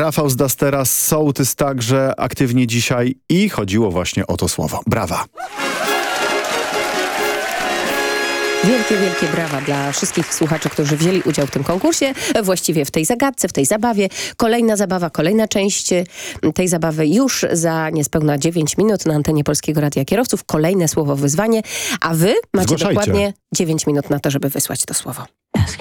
Rafał z Dastera, sołtys także aktywnie dzisiaj i chodziło właśnie o to słowo. Brawa. Wielkie, wielkie brawa dla wszystkich słuchaczy, którzy wzięli udział w tym konkursie, właściwie w tej zagadce, w tej zabawie. Kolejna zabawa, kolejna część tej zabawy już za niespełna 9 minut na antenie Polskiego Radia Kierowców. Kolejne słowo wyzwanie, a wy macie dokładnie 9 minut na to, żeby wysłać to słowo.